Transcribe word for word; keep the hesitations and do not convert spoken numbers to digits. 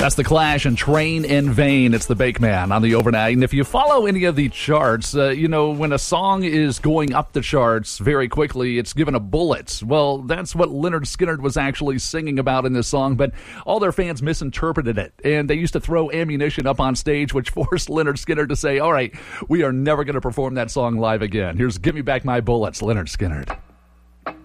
That's The Clash and Train in Vain. It's the Bake Man on the Overnight. And if you follow any of the charts, uh, you know, when a song is going up the charts very quickly, it's given a bullet. Well, that's what Lynyrd Skynyrd was actually singing about in this song, but all their fans misinterpreted it. And they used to throw ammunition up on stage, which forced Lynyrd Skynyrd to say, all right, we are never going to perform that song live again. Here's Give Me Back My Bullets, Lynyrd Skynyrd.